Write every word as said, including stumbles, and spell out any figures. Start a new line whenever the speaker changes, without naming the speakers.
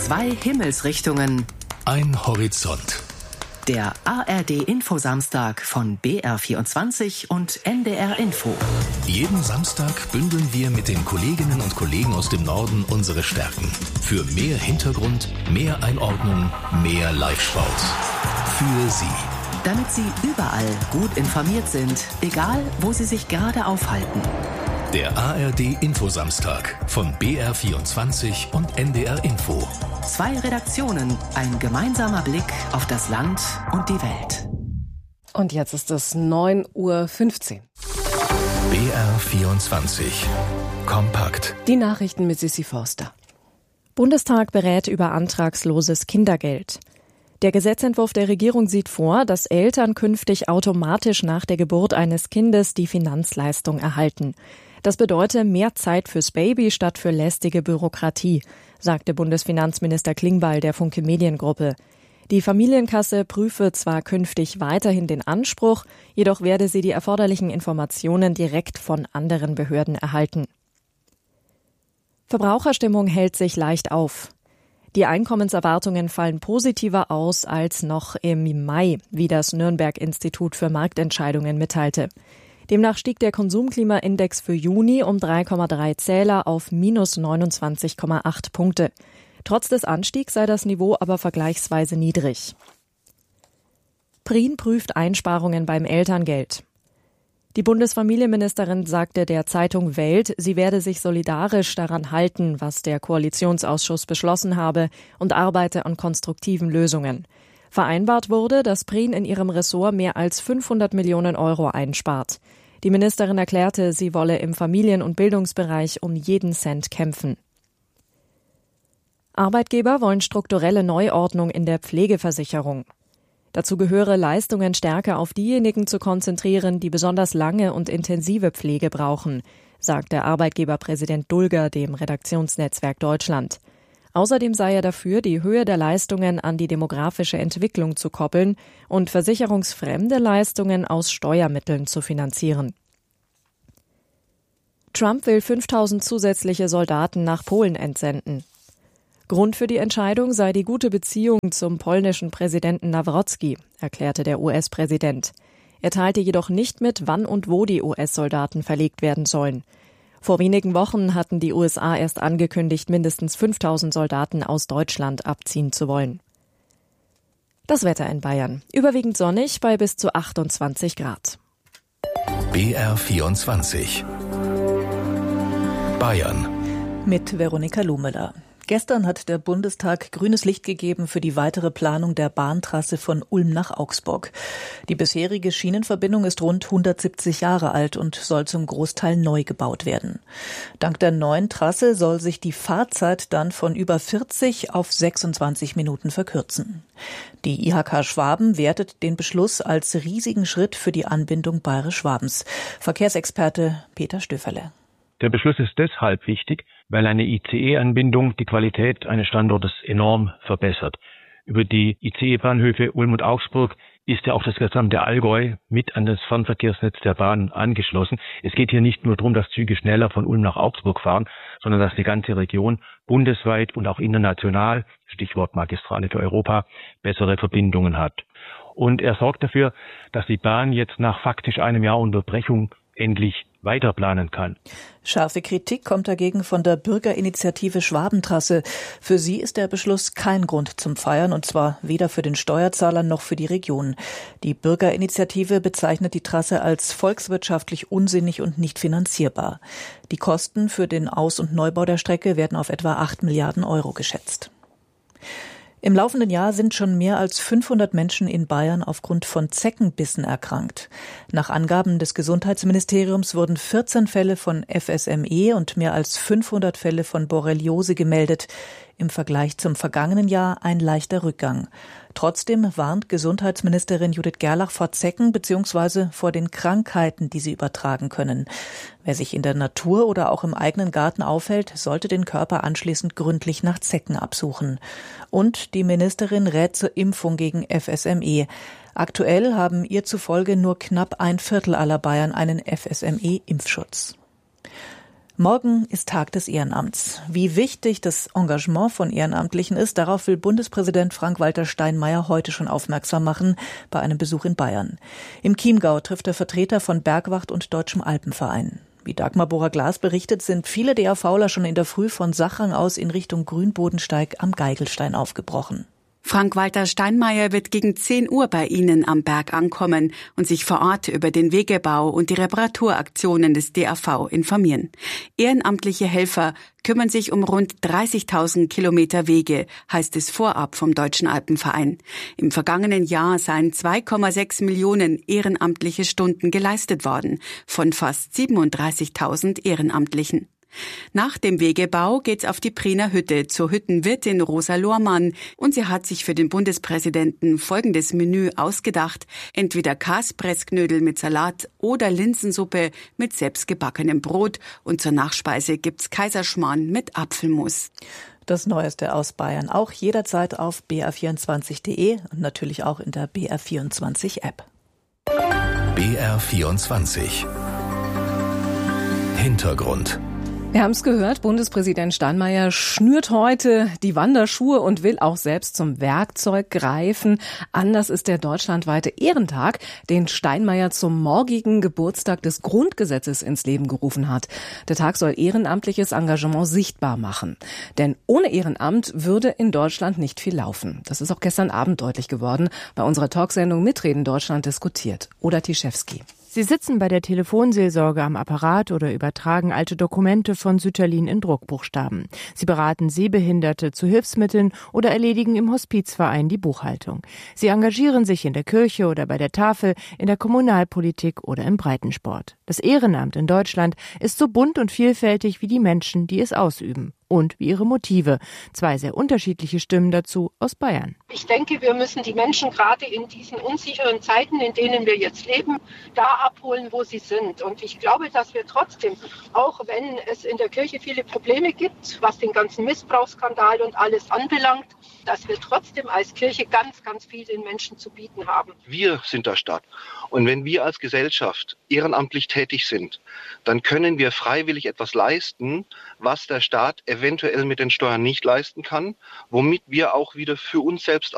Zwei Himmelsrichtungen.
Ein Horizont.
Der A R D-Info-Samstag von B R vierundzwanzig und N D R Info.
Jeden Samstag bündeln wir mit den Kolleginnen und Kollegen aus dem Norden unsere Stärken. Für mehr Hintergrund, mehr Einordnung, mehr Live-Sport. Für Sie.
Damit Sie überall gut informiert sind, egal wo Sie sich gerade aufhalten.
Der A R D-Info-Samstag von B R vierundzwanzig und N D R Info.
Zwei Redaktionen, ein gemeinsamer Blick auf das Land und die Welt.
Und jetzt ist es neun Uhr fünfzehn.
B R vierundzwanzig. Kompakt.
Die Nachrichten mit Sissi Forster. Bundestag berät über antragsloses Kindergeld. Der Gesetzentwurf der Regierung sieht vor, dass Eltern künftig automatisch nach der Geburt eines Kindes die Finanzleistung erhalten. Das bedeutet mehr Zeit fürs Baby statt für lästige Bürokratie, sagte Bundesfinanzminister Klingbeil der Funke Mediengruppe. Die Familienkasse prüfe zwar künftig weiterhin den Anspruch, jedoch werde sie die erforderlichen Informationen direkt von anderen Behörden erhalten. Verbraucherstimmung hält sich leicht auf. Die Einkommenserwartungen fallen positiver aus als noch im Mai, wie das Nürnberg-Institut für Marktentscheidungen mitteilte. Demnach stieg der Konsumklimaindex für Juni um drei Komma drei Zähler auf minus neunundzwanzig Komma acht Punkte. Trotz des Anstiegs sei das Niveau aber vergleichsweise niedrig. Prien prüft Einsparungen beim Elterngeld. Die Bundesfamilienministerin sagte der Zeitung Welt, sie werde sich solidarisch daran halten, was der Koalitionsausschuss beschlossen habe, und arbeite an konstruktiven Lösungen. Vereinbart wurde, dass Prien in ihrem Ressort mehr als fünfhundert Millionen Euro einspart. Die Ministerin erklärte, sie wolle im Familien- und Bildungsbereich um jeden Cent kämpfen. Arbeitgeber wollen strukturelle Neuordnung in der Pflegeversicherung. Dazu gehöre, Leistungen stärker auf diejenigen zu konzentrieren, die besonders lange und intensive Pflege brauchen, sagte Arbeitgeberpräsident Dulger dem Redaktionsnetzwerk Deutschland. Außerdem sei er dafür, die Höhe der Leistungen an die demografische Entwicklung zu koppeln und versicherungsfremde Leistungen aus Steuermitteln zu finanzieren. Trump will fünftausend zusätzliche Soldaten nach Polen entsenden. Grund für die Entscheidung sei die gute Beziehung zum polnischen Präsidenten Nawrocki, erklärte der U S-Präsident. Er teilte jedoch nicht mit, wann und wo die U S-Soldaten verlegt werden sollen. Vor wenigen Wochen hatten die U S A erst angekündigt, mindestens fünftausend Soldaten aus Deutschland abziehen zu wollen. Das Wetter in Bayern. Überwiegend sonnig bei bis zu achtundzwanzig Grad.
B R vierundzwanzig. Bayern.
Mit Veronika Lumeler. Gestern hat der Bundestag grünes Licht gegeben für die weitere Planung der Bahntrasse von Ulm nach Augsburg. Die bisherige Schienenverbindung ist rund hundertsiebzig Jahre alt und soll zum Großteil neu gebaut werden. Dank der neuen Trasse soll sich die Fahrzeit dann von über vierzig auf sechsundzwanzig Minuten verkürzen. Die I H K Schwaben wertet den Beschluss als riesigen Schritt für die Anbindung Bayerisch-Schwabens. Verkehrsexperte Peter Stöferle.
Der Beschluss ist deshalb wichtig, weil eine I C E-Anbindung die Qualität eines Standortes enorm verbessert. Über die I C E-Bahnhöfe Ulm und Augsburg ist ja auch das gesamte Allgäu mit an das Fernverkehrsnetz der Bahn angeschlossen. Es geht hier nicht nur darum, dass Züge schneller von Ulm nach Augsburg fahren, sondern dass die ganze Region bundesweit und auch international, Stichwort Magistrale für Europa, bessere Verbindungen hat. Und er sorgt dafür, dass die Bahn jetzt nach faktisch einem Jahr Unterbrechung endlich weiter planen kann.
Scharfe Kritik kommt dagegen von der Bürgerinitiative Schwabentrasse. Für sie ist der Beschluss kein Grund zum Feiern, und zwar weder für den Steuerzahler noch für die Region. Die Bürgerinitiative bezeichnet die Trasse als volkswirtschaftlich unsinnig und nicht finanzierbar. Die Kosten für den Aus- und Neubau der Strecke werden auf etwa acht Milliarden Euro geschätzt. Im laufenden Jahr sind schon mehr als fünfhundert Menschen in Bayern aufgrund von Zeckenbissen erkrankt. Nach Angaben des Gesundheitsministeriums wurden vierzehn Fälle von F S M E und mehr als fünfhundert Fälle von Borreliose gemeldet. Im Vergleich zum vergangenen Jahr ein leichter Rückgang. Trotzdem warnt Gesundheitsministerin Judith Gerlach vor Zecken bzw. vor den Krankheiten, die sie übertragen können. Wer sich in der Natur oder auch im eigenen Garten aufhält, sollte den Körper anschließend gründlich nach Zecken absuchen. Und die Ministerin rät zur Impfung gegen F S M E. Aktuell haben ihr zufolge nur knapp ein Viertel aller Bayern einen F S M E-Impfschutz. Morgen ist Tag des Ehrenamts. Wie wichtig das Engagement von Ehrenamtlichen ist, darauf will Bundespräsident Frank-Walter Steinmeier heute schon aufmerksam machen bei einem Besuch in Bayern. Im Chiemgau trifft er Vertreter von Bergwacht und Deutschem Alpenverein. Wie Dagmar Bohrer-Glas berichtet, sind viele DAVler schon in der Früh von Sachang aus in Richtung Grünbodensteig am Geigelstein aufgebrochen.
Frank-Walter Steinmeier wird gegen zehn Uhr bei Ihnen am Berg ankommen und sich vor Ort über den Wegebau und die Reparaturaktionen des D A V informieren. Ehrenamtliche Helfer kümmern sich um rund dreißigtausend Kilometer Wege, heißt es vorab vom Deutschen Alpenverein. Im vergangenen Jahr seien zwei Komma sechs Millionen ehrenamtliche Stunden geleistet worden, von fast siebenunddreißigtausend Ehrenamtlichen. Nach dem Wegebau geht's auf die Priener Hütte zur Hüttenwirtin Rosa Lohrmann und sie hat sich für den Bundespräsidenten folgendes Menü ausgedacht: entweder Kaspressknödel mit Salat oder Linsensuppe mit selbstgebackenem Brot und zur Nachspeise gibt's Kaiserschmarrn mit Apfelmus.
Das Neueste aus Bayern auch jederzeit auf b r vierundzwanzig punkt d e und natürlich auch in der B R vierundzwanzig App.
B R vierundzwanzig Hintergrund.
Wir haben es gehört, Bundespräsident Steinmeier schnürt heute die Wanderschuhe und will auch selbst zum Werkzeug greifen. Anders ist der deutschlandweite Ehrentag, den Steinmeier zum morgigen Geburtstag des Grundgesetzes ins Leben gerufen hat. Der Tag soll ehrenamtliches Engagement sichtbar machen. Denn ohne Ehrenamt würde in Deutschland nicht viel laufen. Das ist auch gestern Abend deutlich geworden, bei unserer Talksendung Mitreden Deutschland diskutiert. Oder Tischewski.
Sie sitzen bei der Telefonseelsorge am Apparat oder übertragen alte Dokumente von Sütterlin in Druckbuchstaben. Sie beraten Sehbehinderte zu Hilfsmitteln oder erledigen im Hospizverein die Buchhaltung. Sie engagieren sich in der Kirche oder bei der Tafel, in der Kommunalpolitik oder im Breitensport. Das Ehrenamt in Deutschland ist so bunt und vielfältig wie die Menschen, die es ausüben. Und wie ihre Motive. Zwei sehr unterschiedliche Stimmen dazu aus Bayern.
Ich denke, wir müssen die Menschen gerade in diesen unsicheren Zeiten, in denen wir jetzt leben, da abholen, wo sie sind. Und ich glaube, dass wir trotzdem, auch wenn es in der Kirche viele Probleme gibt, was den ganzen Missbrauchsskandal und alles anbelangt, dass wir trotzdem als Kirche ganz, ganz viel den Menschen zu bieten haben.
Wir sind der Staat. Und wenn wir als Gesellschaft ehrenamtlich tätig sind, dann können wir freiwillig etwas leisten, was der Staat eventuell mit den Steuern nicht leisten kann, womit wir auch wieder für uns selbst